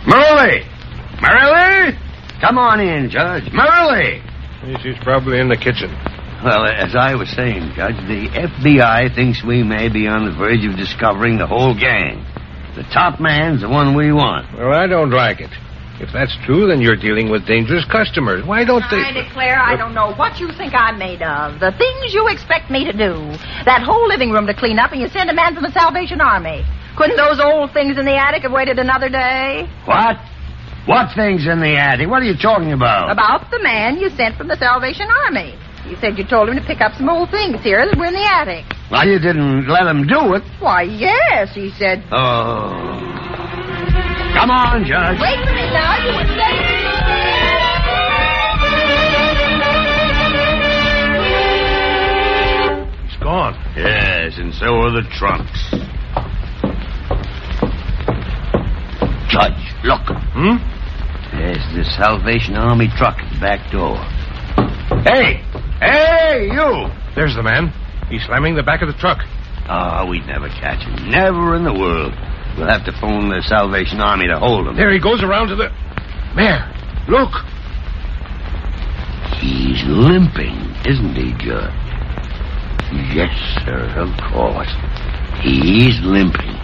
Merle! Merle! Come on in, Judge. Merle! She's probably in the kitchen. Well, as I was saying, Judge, the FBI thinks we may be on the verge of discovering the whole gang. The top man's the one we want. Well, I don't like it. If that's true, then you're dealing with dangerous customers. Why don't they... I declare I don't know what you think I'm made of. The things you expect me to do. That whole living room to clean up, and you send a man from the Salvation Army. Couldn't those old things in the attic have waited another day? What? What things in the attic? What are you talking about? About the man you sent from the Salvation Army. You said you told him to pick up some old things here that were in the attic. Well, you didn't let him do it. Why, yes, he said... Oh. Come on, Judge. Wait for me now, you were saying... He's gone. Yes, and so are the trunks. Judge, look. There's the Salvation Army truck at the back door. Hey! Hey, you! There's the man. He's slamming the back of the truck. Oh, we'd never catch him. Never in the world. We'll have to phone the Salvation Army to hold him. There he goes around to the... Mayor, look. He's limping, isn't he, Judge? Yes, sir, of course. He's limping.